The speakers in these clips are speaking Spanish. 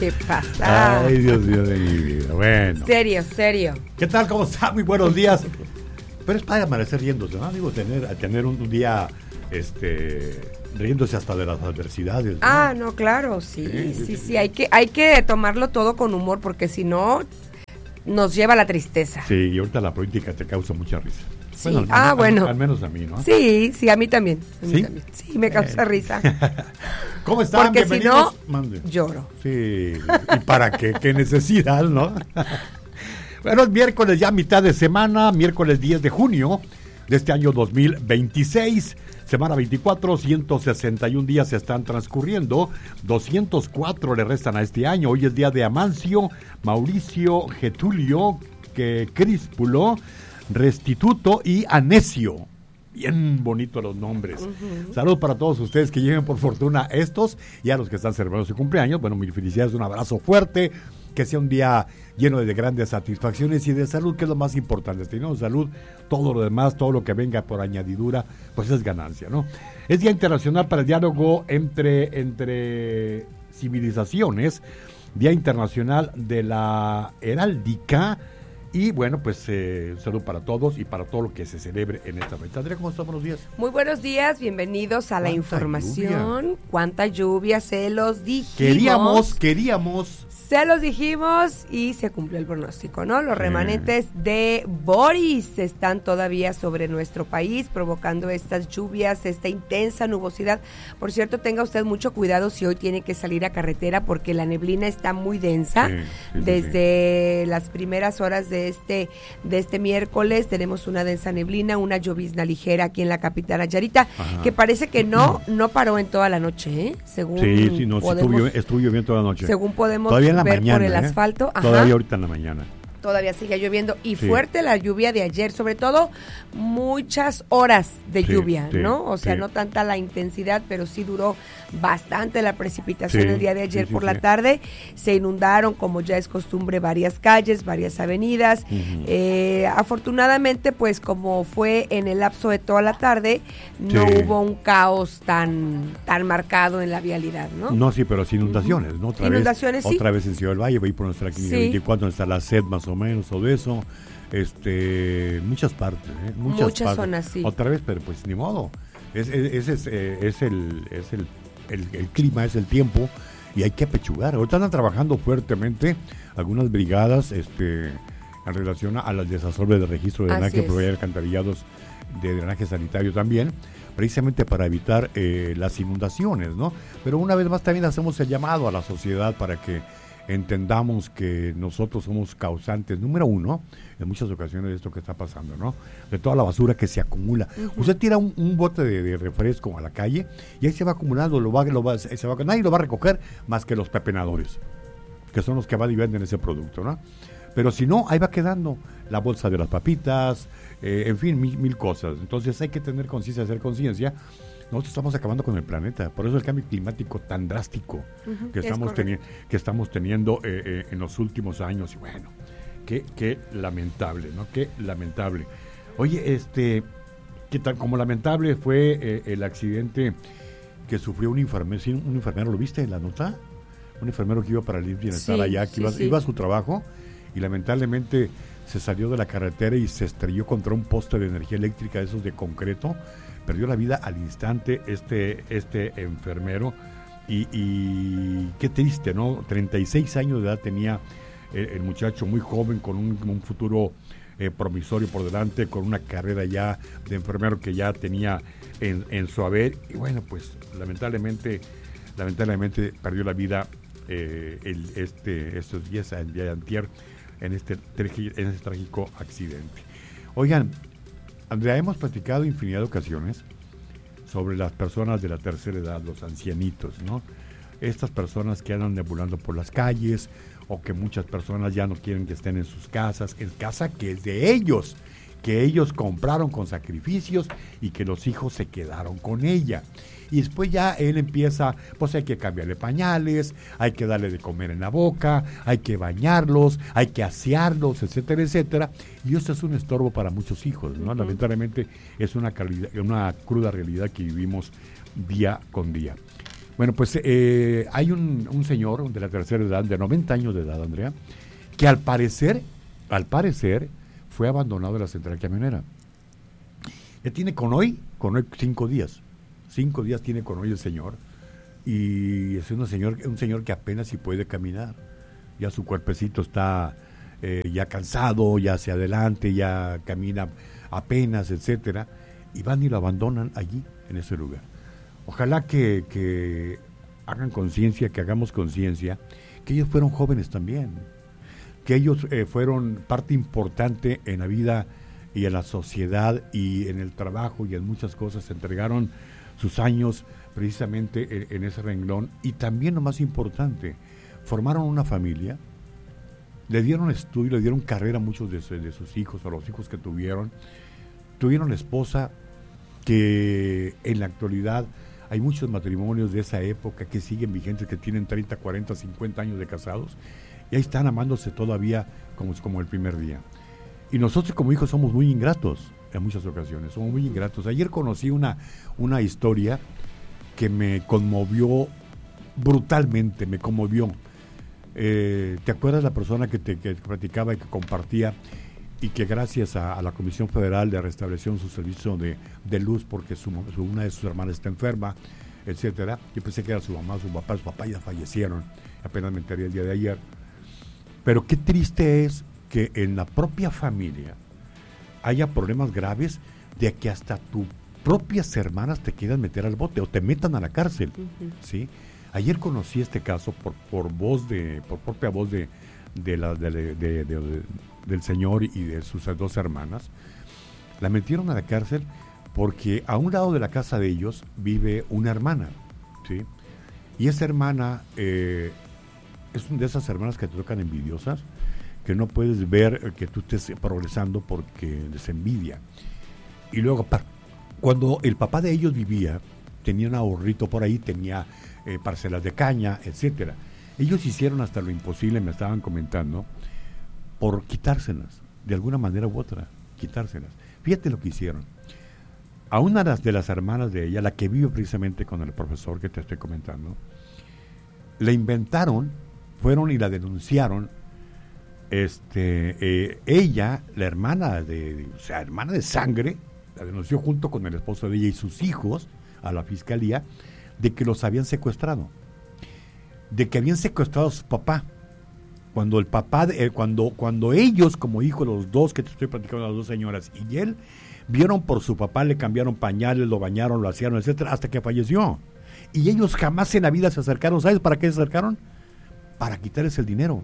¿Qué pasa? Ay, Dios mío de mi vida. Bueno. Serio. ¿Qué tal? ¿Cómo está? Muy buenos días. Pero es para amanecer riéndose, ¿no? Digo, tener un día, riéndose hasta de las adversidades, ¿no? No, claro, sí. Hay que tomarlo todo con humor, porque si no, nos lleva a la tristeza. Sí, y ahorita la política te causa mucha risa. Sí. Bueno, al menos a mí, ¿no? Sí, a mí también. ¿Sí? Sí, me causa risa. ¿Cómo están? Porque Bienvenidos. si no, lloro. Sí, ¿y para qué? ¿Qué necesidad, no? Bueno, es miércoles, ya mitad de semana, miércoles 10 de junio de este año 2026. Semana 24, 161 días se están transcurriendo, 204 le restan a este año. Hoy es día de Amancio, Mauricio, Getulio, Críspulo, Restituto y Anecio. Bien bonitos los nombres. Saludos para todos ustedes que lleven por fortuna estos y a los que están celebrando su cumpleaños. Bueno, mil felicidades, un abrazo fuerte, que sea un día lleno de grandes satisfacciones y de salud, que es lo más importante. Si tenemos salud, todo lo demás, todo lo que venga por añadidura, pues es ganancia, ¿no? Es Día Internacional para el Diálogo entre Civilizaciones, Día Internacional de la Heráldica. Y bueno, pues salud para todos y para todo lo que se celebre en esta fecha. Andrea, ¿cómo estás? Buenos días. Muy buenos días, bienvenidos a la información. Cuánta lluvia, se los dijimos. Queríamos. Se los dijimos y se cumplió el pronóstico, ¿no? Los remanentes de Boris están todavía sobre nuestro país, provocando estas lluvias, esta intensa nubosidad. Por cierto, tenga usted mucho cuidado si hoy tiene que salir a carretera, porque la neblina está muy densa. Desde las primeras horas de este miércoles tenemos una densa neblina, una llovizna ligera aquí en la capital Nayarita, que parece que no paró en toda la noche, ¿eh? Según estuvo lloviendo toda la noche. Según podemos todavía en la ver mañana, por el asfalto. Todavía ahorita en la mañana. Todavía sigue lloviendo y fuerte la lluvia de ayer, sobre todo muchas horas de lluvia, ¿no? O sea, no tanta la intensidad, pero sí duró bastante la precipitación el día de ayer por la tarde. Se inundaron, como ya es costumbre, varias calles, varias avenidas. Afortunadamente, pues como fue en el lapso de toda la tarde, no hubo un caos tan marcado en la vialidad, ¿no? No, sí, pero sin inundaciones, ¿no? Otra vez en Ciudad del Valle, voy por nuestra clínica 24, donde está la SED más o menos, todo eso, muchas partes, muchas partes. Zonas, sí. Otra vez, pero pues ni modo, es el clima, es el tiempo, y hay que apechugar. Ahorita andan trabajando fuertemente algunas brigadas, en relación a las desasolves de registro de drenaje, proveer alcantarillados de drenaje sanitario también, precisamente para evitar las inundaciones, ¿no? Pero una vez más también hacemos el llamado a la sociedad para que entendamos que nosotros somos causantes número uno en muchas ocasiones de esto que está pasando, ¿no? De toda la basura que se acumula. Usted tira un bote de refresco a la calle y ahí se va acumulando, nadie lo va a recoger más que los pepenadores, que son los que van y venden ese producto, ¿no? Pero si no, ahí va quedando la bolsa de las papitas, en fin, mil cosas. Entonces hay que tener conciencia, hacer conciencia. Nosotros estamos acabando con el planeta, por eso el cambio climático tan drástico que estamos teniendo en los últimos años. Y bueno, qué lamentable, ¿no? Qué lamentable. Oye, ¿qué tal? Como lamentable fue el accidente que sufrió un enfermero, ¿lo viste en la nota? Un enfermero que iba para el bienestar allá, que iba a su trabajo y lamentablemente se salió de la carretera y se estrelló contra un poste de energía eléctrica de esos de concreto. Perdió la vida al instante este enfermero y qué triste, ¿no? 36 años de edad tenía el muchacho, muy joven, con un futuro promisorio por delante, con una carrera ya de enfermero que ya tenía en su haber. Y bueno, pues lamentablemente perdió la vida estos días, el día de antier, en este trágico accidente. Oigan, Andrea, hemos platicado infinidad de ocasiones sobre las personas de la tercera edad, los ancianitos, ¿no? Estas personas que andan deambulando por las calles, o que muchas personas ya no quieren que estén en sus casas, en casa que es de ellos, que ellos compraron con sacrificios y que los hijos se quedaron con ella. Y después ya él empieza, pues hay que cambiarle pañales, hay que darle de comer en la boca, hay que bañarlos, hay que asearlos, etcétera, etcétera. Y esto es un estorbo para muchos hijos, ¿no? Lamentablemente es una cruda realidad que vivimos día con día. Bueno, pues hay un señor de la tercera edad, de 90 años de edad, Andrea, que al parecer, fue abandonado de la central camionera. Ya tiene con hoy 5 días. 5 días tiene con hoy el señor. Y es un señor que apenas si puede caminar. Ya su cuerpecito está ya cansado, ya hacia adelante, ya camina apenas, etcétera. Y van y lo abandonan allí, en ese lugar. Ojalá que hagan conciencia, que hagamos conciencia, que ellos fueron jóvenes también, que ellos fueron parte importante en la vida y en la sociedad y en el trabajo y en muchas cosas, entregaron sus años precisamente en ese renglón, y también lo más importante, formaron una familia, le dieron estudio, le dieron carrera a muchos de sus hijos, a los hijos que tuvieron esposa, que en la actualidad hay muchos matrimonios de esa época que siguen vigentes, que tienen 30, 40, 50 años de casados, y ahí están amándose todavía como el primer día. Y nosotros como hijos somos muy ingratos en muchas ocasiones, somos muy ingratos. Ayer conocí una historia que me conmovió brutalmente, me conmovió. ¿Te acuerdas la persona que platicaba y que compartía, y que gracias a la Comisión Federal de restableció su servicio de luz porque una de sus hermanas está enferma, etcétera? Yo pensé que era su mamá, su papá ya fallecieron, apenas me enteré el día de ayer. Pero qué triste es que en la propia familia haya problemas graves de que hasta tus propias hermanas te quieran meter al bote o te metan a la cárcel, ¿sí? Ayer conocí este caso por propia voz del señor y de sus 2 hermanas. La metieron a la cárcel porque a un lado de la casa de ellos vive una hermana, ¿sí? Y esa hermana es una de esas hermanas que te tocan envidiosas, que no puedes ver que tú estés progresando porque les envidia. Y luego, cuando el papá de ellos vivía, tenía un ahorrito por ahí, tenía parcelas de caña, etcétera. Ellos hicieron hasta lo imposible, me estaban comentando, por quitárselas, de alguna manera u otra, quitárselas. Fíjate lo que hicieron. A una de las hermanas de ella, la que vive precisamente con el profesor que te estoy comentando, la inventaron, fueron y la denunciaron. Ella, la hermana hermana de sangre, la denunció junto con el esposo de ella y sus hijos a la fiscalía, de que los habían secuestrado, de que habían secuestrado a su papá. Cuando el papá, cuando ellos como hijos, los 2 que te estoy platicando, las 2 señoras y él, vieron por su papá, le cambiaron pañales, lo bañaron, lo hacían, etcétera, hasta que falleció. Y ellos jamás en la vida se acercaron. ¿Sabes para qué se acercaron? Para quitarles el dinero.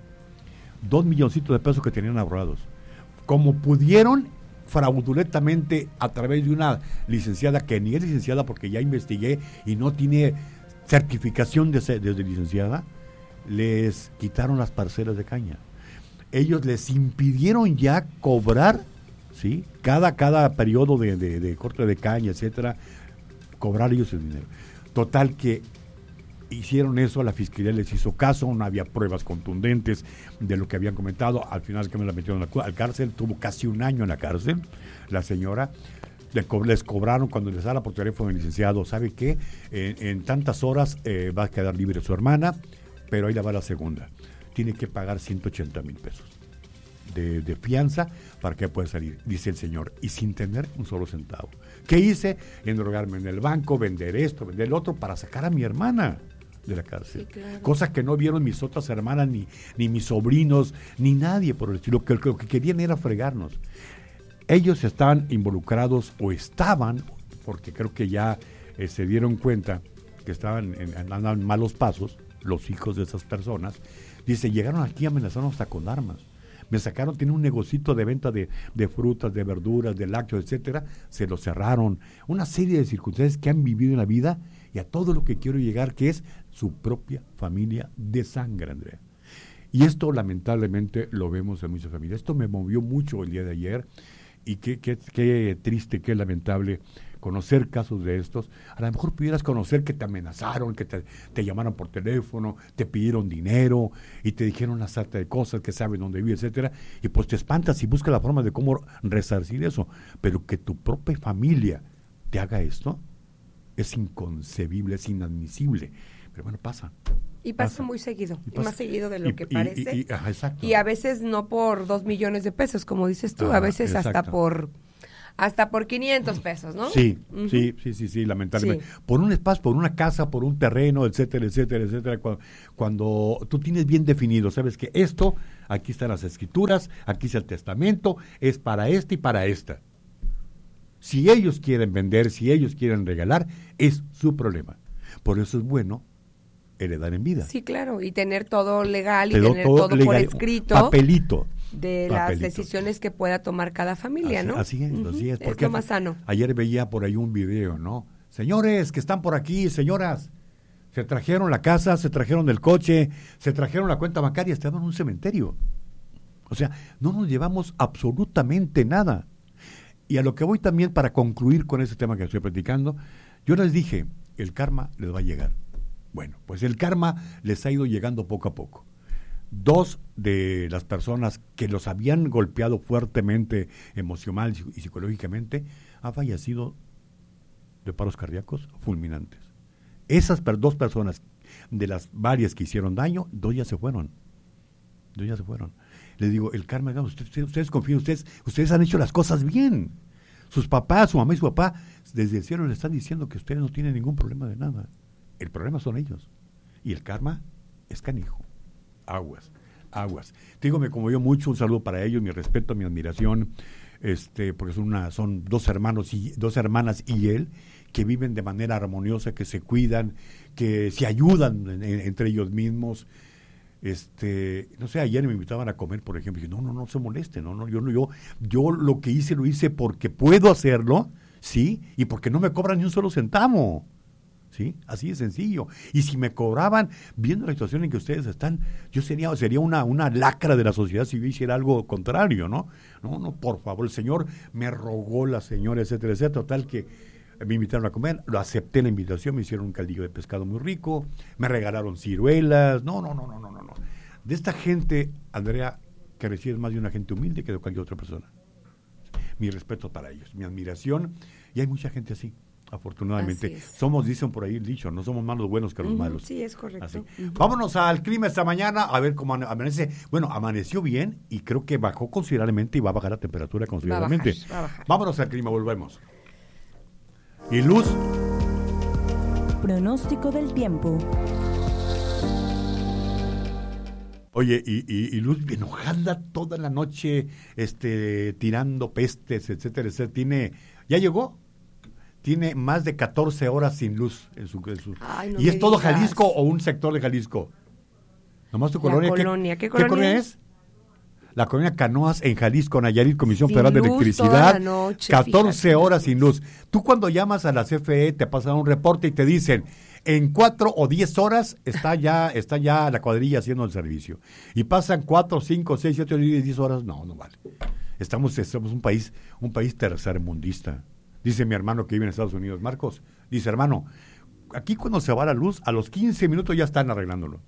2 milloncitos de pesos que tenían ahorrados. Como pudieron, fraudulentamente, a través de una licenciada, que ni es licenciada porque ya investigué y no tiene certificación de licenciada, les quitaron las parcelas de caña. Ellos les impidieron ya cobrar, ¿sí? Cada periodo de corte de caña, etcétera, cobrar ellos el dinero. Total que hicieron eso, la fiscalía les hizo caso, no había pruebas contundentes de lo que habían comentado. Al final que me la metieron al cárcel, tuvo casi 1 año en la cárcel, la señora. Les cobraron cuando les habla por teléfono el licenciado, ¿sabe qué? En tantas horas va a quedar libre su hermana, pero ahí la va la segunda. Tiene que pagar 180,000 pesos de fianza para que pueda salir, dice el señor, y sin tener un solo centavo. ¿Qué hice? Endrogarme en el banco, vender esto, vender el otro, para sacar a mi hermana de la cárcel. Sí, claro. Cosa que no vieron mis otras hermanas, ni mis sobrinos, ni nadie por el estilo. Que lo que querían era fregarnos. Ellos estaban involucrados, o estaban, porque creo que ya se dieron cuenta que andaban malos pasos, los hijos de esas personas. Dice, llegaron aquí, amenazaron hasta con armas. Me sacaron, tiene un negocito de venta de frutas, de verduras, de lácteos, etcétera. Se lo cerraron. Una serie de circunstancias que han vivido en la vida, y a todo lo que quiero llegar, que es su propia familia de sangre, Andrea. Y esto lamentablemente lo vemos en muchas familias. Esto me movió mucho el día de ayer, y qué triste, qué lamentable conocer casos de estos. A lo mejor pudieras conocer que te amenazaron, que te llamaron por teléfono, te pidieron dinero y te dijeron una sarta de cosas, que saben dónde vive, etcétera, y pues te espantas y buscas la forma de cómo resarcir eso. Pero que tu propia familia te haga esto Es inconcebible, es inadmisible. Pero bueno, pasa. Y pasa muy seguido, y más seguido de lo que parece. Exacto. Y a veces no por 2 millones de pesos, como dices tú, a veces hasta por 500 pesos, ¿no? Sí, sí, lamentablemente. Sí. Por un espacio, por una casa, por un terreno, etcétera. Cuando tú tienes bien definido, sabes que esto, aquí están las escrituras, aquí está el testamento, es para y para esta. Si ellos quieren vender, si ellos quieren regalar, es su problema. Por eso es bueno heredar en vida. Sí, claro, y tener todo legal y tener todo legal, por escrito. Papelito. Las decisiones que pueda tomar cada familia, ¿no? Así es, así es. Porque es lo más sano. Ayer veía por ahí un video, ¿no? Señores que están por aquí, señoras, se trajeron la casa, se trajeron el coche, se trajeron la cuenta bancaria, estaban en un cementerio. O sea, no nos llevamos absolutamente nada. Y a lo que voy también para concluir con ese tema que estoy platicando, yo les dije, el karma les va a llegar. Bueno, pues el karma les ha ido llegando poco a poco. 2 de las personas que los habían golpeado fuertemente emocional y psicológicamente han fallecido de paros cardíacos fulminantes. Esas 2 personas de las varias que hicieron daño, 2 ya se fueron. Les digo, el karma, ustedes confíen, ustedes han hecho las cosas bien. Sus papás, su mamá y su papá, desde el cielo le están diciendo que ustedes no tienen ningún problema de nada. El problema son ellos. Y el karma es canijo. Aguas. Te digo, me conmovió mucho, un saludo para ellos, mi respeto, mi admiración, porque son 2 hermanos y 2 hermanas y él, que viven de manera armoniosa, que se cuidan, que se ayudan entre ellos mismos. No sé, ayer me invitaban a comer, por ejemplo, y dije, no se moleste, yo lo que hice, lo hice porque puedo hacerlo, ¿sí? Y porque no me cobran ni un solo centavo, ¿sí? Así de sencillo. Y si me cobraban, viendo la situación en que ustedes están, yo sería una lacra de la sociedad si yo hiciera algo contrario, ¿no? No, por favor, el Señor me rogó, la señora, etcétera, tal que me invitaron a comer, lo acepté la invitación, me hicieron un caldillo de pescado muy rico, me regalaron ciruelas, no. De esta gente, Andrea, que recibes más de una gente humilde que de cualquier otra persona. Mi respeto para ellos, mi admiración, y hay mucha gente así, afortunadamente. Dicen por ahí el dicho, no somos más los buenos que los malos. Sí, es correcto. Vámonos al clima esta mañana, a ver cómo amanece. Bueno, amaneció bien y creo que bajó considerablemente y va a bajar la temperatura considerablemente. Va a bajar. Vámonos al clima, volvemos. Y Luz. Pronóstico del tiempo. Oye, y Luz enojada toda la noche, tirando pestes, etcétera. ¿Ya llegó? Tiene más de 14 horas sin luz en su Ay, no ¿Y es todo digas. Jalisco o un sector de Jalisco? Nomás tu colonia. ¿Qué colonia es? La colonia Canoas en Jalisco, Nayarit, Comisión sin Federal de luz Electricidad, toda la noche, 14 horas sin luz. Tú cuando llamas a la CFE te pasan un reporte y te dicen, en 4 o 10 horas está ya la cuadrilla haciendo el servicio. Y pasan 4, 5, 6, 7, 10 horas, no vale. Estamos un país tercermundista. Dice mi hermano que vive en Estados Unidos, Marcos, dice, hermano, aquí cuando se va la luz, a los 15 minutos ya están arreglándolo.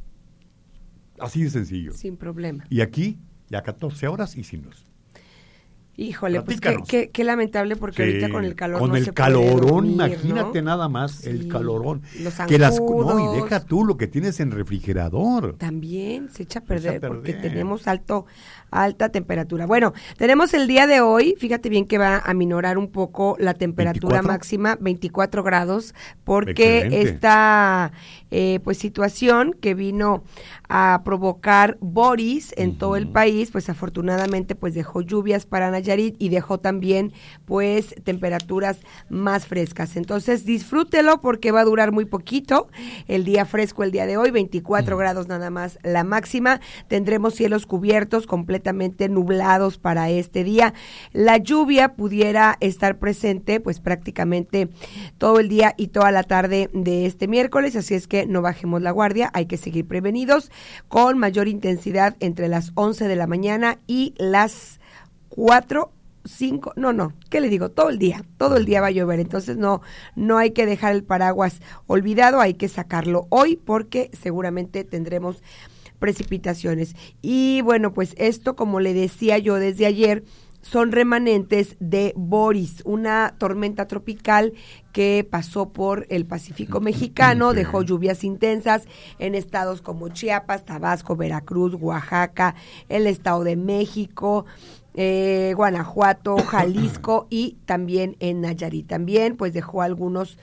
Así de sencillo. Sin problema. Y aquí, ya 14 horas y sin luz. Híjole, pues qué lamentable porque ahorita con el calor con no el se calorón, puede dormir, imagínate ¿no? nada más, el calorón. Los zancudos. Y deja tú lo que tienes en refrigerador. También se echa a perder porque tenemos alta temperatura. Bueno, tenemos el día de hoy, fíjate bien que va a minorar un poco la temperatura 24. máxima, 24 grados, porque Excelente. esta situación que vino a provocar Boris en todo el país, pues afortunadamente pues dejó lluvias para Nayarit y dejó también pues temperaturas más frescas. Entonces disfrútelo porque va a durar muy poquito el día fresco el día de hoy, 24 grados nada más la máxima. Tendremos cielos cubiertos, completamente nublados para este día. La lluvia pudiera estar presente pues prácticamente todo el día y toda la tarde de este miércoles, así es que no bajemos la guardia, hay que seguir prevenidos con mayor intensidad entre las 11 de la mañana y las 4, 5, ¿qué le digo? Todo el día va a llover, entonces no hay que dejar el paraguas olvidado, hay que sacarlo hoy porque seguramente tendremos precipitaciones. Y bueno, pues esto, como le decía yo desde ayer, son remanentes de Boris, una tormenta tropical que pasó por el Pacífico mexicano, dejó lluvias intensas en estados como Chiapas, Tabasco, Veracruz, Oaxaca, el Estado de México, Guanajuato, Jalisco y también en Nayarit. También pues dejó algunos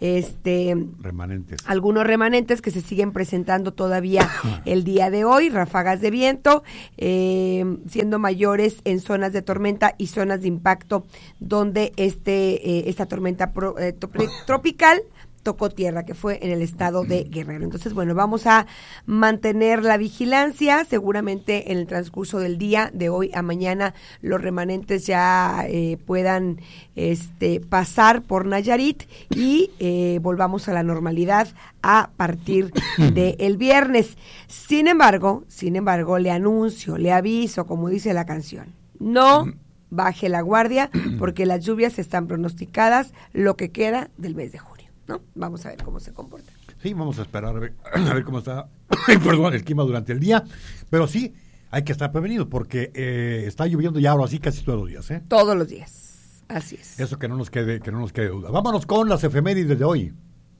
remanentes que se siguen presentando todavía el día de hoy, ráfagas de viento, siendo mayores en zonas de tormenta y zonas de impacto donde esta tormenta tropical tocó tierra, que fue en el estado de Guerrero. Entonces, bueno, vamos a mantener la vigilancia. Seguramente en el transcurso del día, de hoy a mañana, los remanentes ya puedan pasar por Nayarit y volvamos a la normalidad a partir del viernes. Sin embargo, le aviso, como dice la canción, no baje la guardia porque las lluvias están pronosticadas lo que queda del mes de junio, ¿no? Vamos a ver cómo se comporta. Sí, vamos a esperar a ver cómo está el clima durante el día, pero sí, hay que estar prevenido porque está lloviendo ya ahora sí casi todos los días, ¿eh? Todos los días, así es. Eso que no nos quede duda. Vámonos con las efemérides de hoy.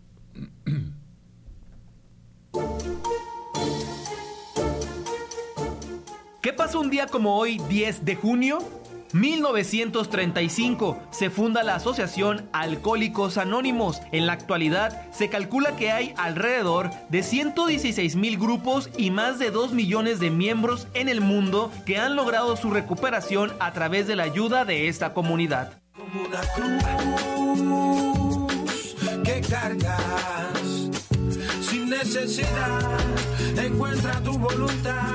¿Qué pasó un día como hoy, 10 de junio? 1935 se funda la Asociación Alcohólicos Anónimos. En la actualidad se calcula que hay alrededor de 116,000 grupos y más de 2 millones de miembros en el mundo que han logrado su recuperación a través de la ayuda de esta comunidad. Como una cruz que cargas sin necesidad, encuentra tu voluntad.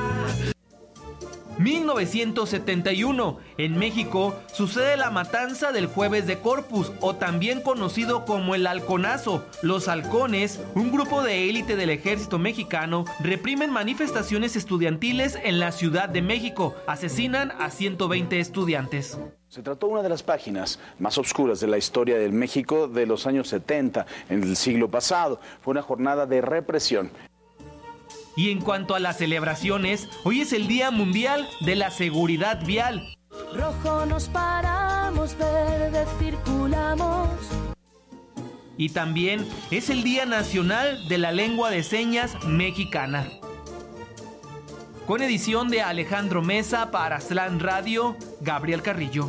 1971, en México, sucede la matanza del Jueves de Corpus, o también conocido como el Halconazo. Los halcones, un grupo de élite del ejército mexicano, reprimen manifestaciones estudiantiles en la Ciudad de México. Asesinan a 120 estudiantes. Se trató de una de las páginas más oscuras de la historia del México de los años 70, en el siglo pasado. Fue una jornada de represión. Y en cuanto a las celebraciones, hoy es el Día Mundial de la Seguridad Vial. Rojo nos paramos, verde circulamos. Y también es el Día Nacional de la Lengua de Señas Mexicana. Con edición de Alejandro Mesa para Slant Radio, Gabriel Carrillo.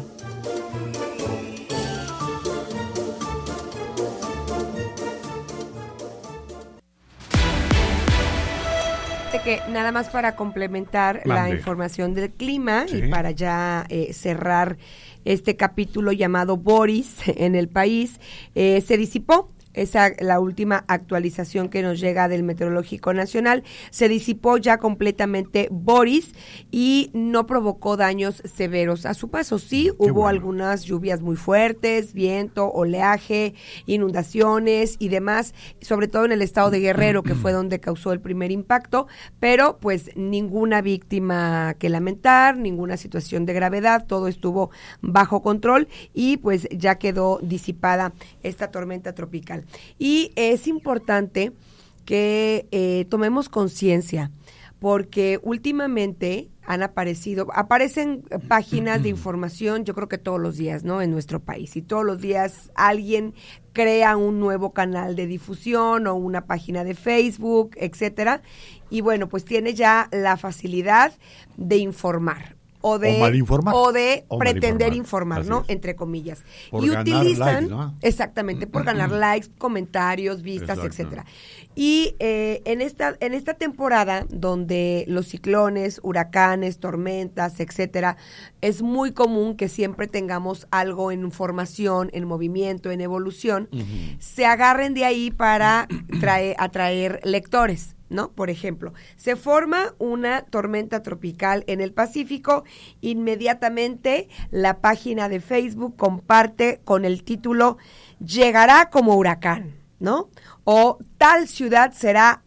Que nada más para complementar la información del clima y para ya cerrar este capítulo llamado Boris en el país, se disipó. La última actualización que nos llega del Meteorológico Nacional, se disipó ya completamente Boris y no provocó daños severos a su paso. Sí, hubo algunas lluvias muy fuertes, viento, oleaje, inundaciones y demás, sobre todo en el estado de Guerrero, que fue donde causó el primer impacto, pero pues ninguna víctima que lamentar, ninguna situación de gravedad, todo estuvo bajo control y pues ya quedó disipada esta tormenta tropical. Y es importante que tomemos conciencia, porque últimamente aparecen páginas de información, yo creo que todos los días, ¿no? En nuestro país, y todos los días alguien crea un nuevo canal de difusión o una página de Facebook, etcétera, y bueno, pues tiene ya la facilidad de informar. O de pretender informar, ¿no? Entre comillas. Por y ganar utilizan, likes, ¿no? Exactamente, por ganar likes, comentarios, vistas, etcétera. Y en esta temporada, donde los ciclones, huracanes, tormentas, etcétera, es muy común que siempre tengamos algo en formación, en movimiento, en evolución, se agarren de ahí para atraer lectores, ¿no? Por ejemplo, se forma una tormenta tropical en el Pacífico, inmediatamente la página de Facebook comparte con el título "Llegará como huracán", ¿no? O tal ciudad será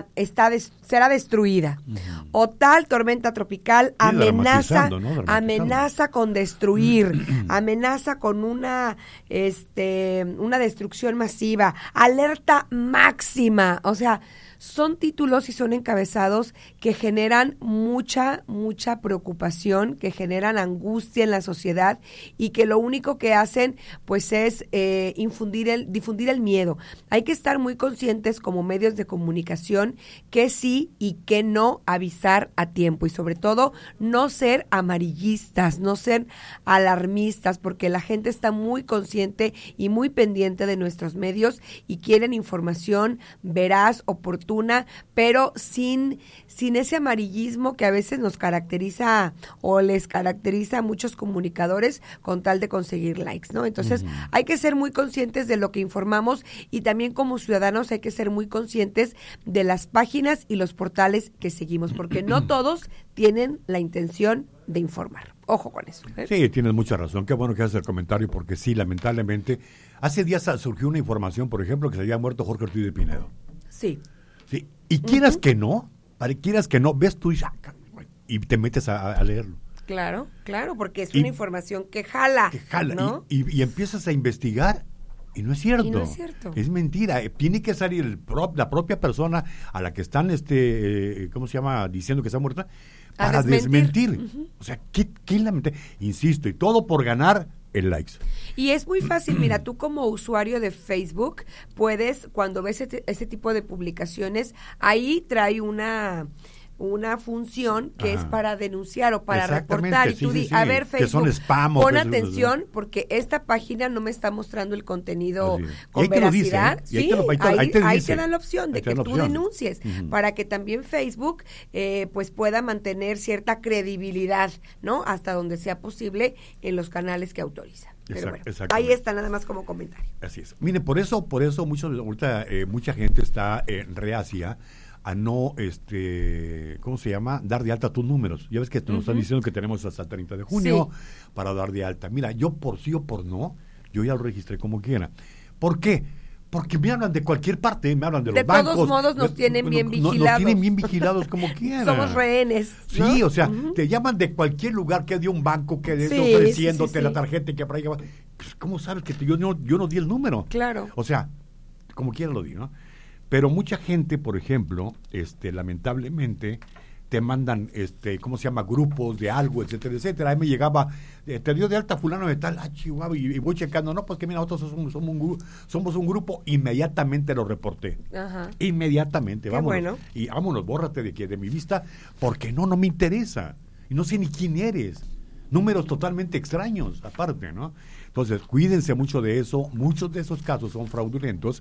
destruida, o tal tormenta tropical amenaza con destruir, amenaza con una destrucción masiva, alerta máxima, o sea, son títulos y son encabezados que generan mucha preocupación, que generan angustia en la sociedad y que lo único que hacen pues es difundir el miedo. Hay que estar muy conscientes como medios de comunicación que sí y que no avisar a tiempo y sobre todo no ser amarillistas, no ser alarmistas, porque la gente está muy consciente y muy pendiente de nuestros medios y quieren información veraz, oportuna, pero sin ese amarillismo que a veces nos caracteriza o les caracteriza a muchos comunicadores con tal de conseguir likes, ¿no? Entonces, hay que ser muy conscientes de lo que informamos y también como ciudadanos hay que ser muy conscientes de las páginas y los portales que seguimos, porque no todos tienen la intención de informar. Ojo con eso. Sí, tienes mucha razón. Qué bueno que haces el comentario, porque sí, lamentablemente, hace días surgió una información, por ejemplo, que se había muerto Jorge Ortiz de Pinedo. Sí. Sí. Y quieras que no, ves tú y te metes a leerlo. Claro, porque es una información que jala. ¿no? Y empiezas a investigar. Y no es cierto. Y no es cierto. Es mentira. Tiene que salir la propia persona a la que están, ¿cómo se llama? Diciendo que está muerta, para desmentir. O sea, ¿qué lamentable? Insisto, y todo por ganar el likes. Y es muy fácil, mira, tú como usuario de Facebook puedes, cuando ves ese tipo de publicaciones, ahí trae una función que es para denunciar o para reportar y tú a ver, Facebook, que son spam, pon atención porque esta página no me está mostrando el contenido con veracidad. Ahí te dan la opción de que tú denuncies para que también Facebook pues pueda mantener cierta credibilidad, ¿no? Hasta donde sea posible en los canales que autoriza. Pero bueno, ahí está nada más como comentario. Así es. Mire, por eso mucha gente está reacia a no, ¿cómo se llama? Dar de alta tus números. Ya ves que nos están diciendo que tenemos hasta el 30 de junio para dar de alta. Mira, yo por sí o por no, yo ya lo registré como quiera. ¿Por qué? Porque me hablan de cualquier parte, me hablan de los bancos. De todos modos nos tienen bien vigilados. Nos tienen bien vigilados como quieran. Somos rehenes, ¿no? Sí, o sea, te llaman de cualquier lugar que de un banco que ofreciéndote la tarjeta y que por ahí va. Pues, ¿cómo sabes que yo no di el número? Claro. O sea, como quiera lo di, ¿no? Pero mucha gente, por ejemplo, lamentablemente, te mandan, ¿cómo se llama? Grupos de algo, etcétera, etcétera. Ahí me llegaba, te dio de alta fulano de tal, Chihuahua, y voy checando, no, pues que mira, nosotros somos un grupo, inmediatamente lo reporté. Ajá. Inmediatamente, vámonos. Bueno. Y vámonos, bórrate de mi vista, porque no me interesa. Y no sé ni quién eres. Números totalmente extraños, aparte, ¿no? Entonces, cuídense mucho de eso. Muchos de esos casos son fraudulentos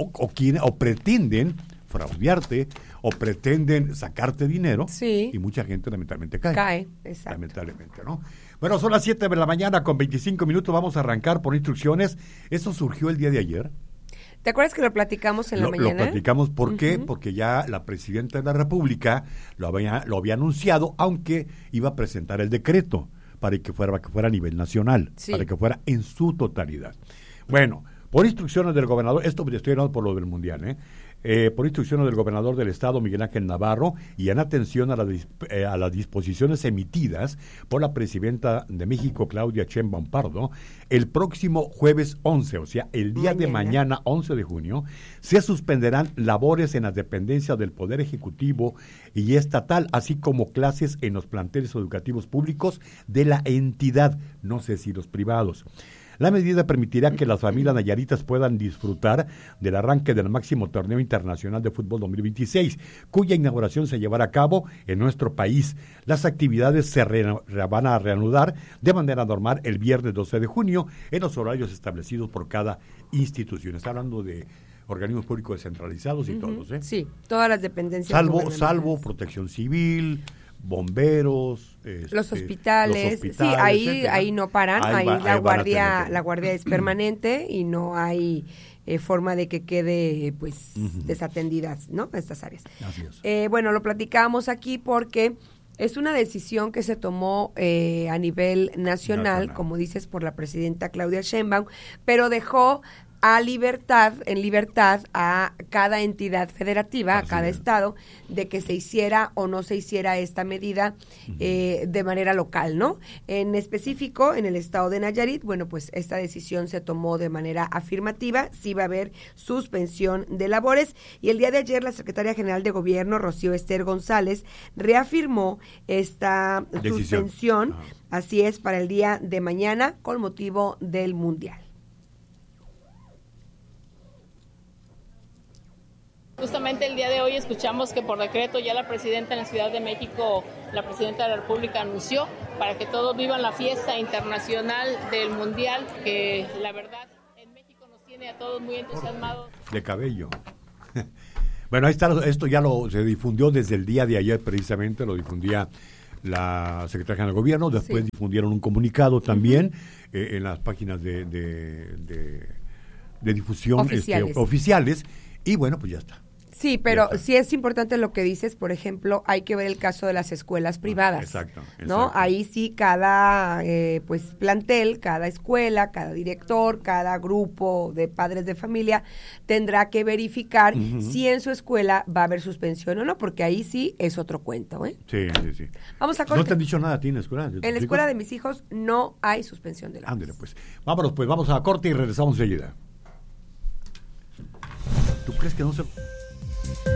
o pretenden fraudearte o pretenden sacarte dinero. Sí. Y mucha gente lamentablemente cae. Exacto. Lamentablemente, ¿no? Bueno, son las 7 de la mañana con 25 minutos. Vamos a arrancar por instrucciones. Eso surgió el día de ayer. ¿Te acuerdas que lo platicamos en la mañana? Lo platicamos, ¿por qué? Porque ya la presidenta de la República lo había anunciado, aunque iba a presentar el decreto para que fuera a nivel nacional, para que fuera en su totalidad. Bueno, por instrucciones del gobernador, esto estoy hablando por lo del Mundial, por instrucciones del gobernador del estado, Miguel Ángel Navarro, y en atención a las disposiciones emitidas por la presidenta de México, Claudia Sheinbaum Pardo, el próximo jueves 11, o sea, el día de mañana, 11 de junio, se suspenderán labores en las dependencias del Poder Ejecutivo y estatal, así como clases en los planteles educativos públicos de la entidad, no sé si los privados. La medida permitirá que las familias nayaritas puedan disfrutar del arranque del máximo torneo internacional de fútbol 2026, cuya inauguración se llevará a cabo en nuestro país. Las actividades se van a reanudar de manera normal el viernes 12 de junio en los horarios establecidos por cada institución. Está hablando de organismos públicos descentralizados y todos, ¿eh? Sí, todas las dependencias. Salvo Protección Civil, bomberos, los hospitales, sí, ahí no paran, ahí la guardia es permanente y no hay forma de que quede pues desatendidas, ¿no? Estas áreas. Así es. Bueno, lo platicábamos aquí porque es una decisión que se tomó a nivel nacional, como dices, por la presidenta Claudia Sheinbaum, pero dejó en libertad a cada entidad federativa, a cada estado, de que se hiciera o no se hiciera esta medida de manera local, ¿no? En específico, en el estado de Nayarit, bueno, pues esta decisión se tomó de manera afirmativa, sí va a haber suspensión de labores, y el día de ayer la secretaria general de Gobierno, Rocío Ester González, reafirmó esta suspensión, así es, para el día de mañana, con motivo del Mundial. Justamente el día de hoy escuchamos que por decreto ya la presidenta en la Ciudad de México, la presidenta de la República, anunció para que todos vivan la fiesta internacional del Mundial, que la verdad en México nos tiene a todos muy entusiasmados. De cabello. Bueno, ahí está, esto ya se difundió desde el día de ayer precisamente, lo difundía la Secretaría del Gobierno, después difundieron un comunicado también en las páginas de difusión oficiales, y bueno, pues ya está. Sí, pero sí es importante lo que dices, por ejemplo, hay que ver el caso de las escuelas privadas. Exacto. ¿No? Ahí sí cada pues plantel, cada escuela, cada director, cada grupo de padres de familia tendrá que verificar si en su escuela va a haber suspensión o no, porque ahí sí es otro cuento, ¿eh? Sí. Vamos a corte. ¿No te han dicho nada a ti en la escuela? En la escuela de mis hijos no hay suspensión de labores. Ándale, pues. Vámonos, pues, vamos a corte y regresamos enseguida. ¿Tú crees que no se...?